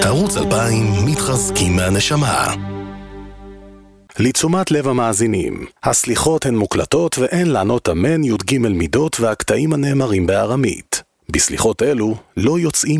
ערוץ 2000 מתחזקים מהנשמה. לתשומת לב המאזינים, הסליחות הן מוקלטות ואין לענות אמן י"ג מידות והקטעים הנאמרים בארמית. בסליחות אלו לא יוצאים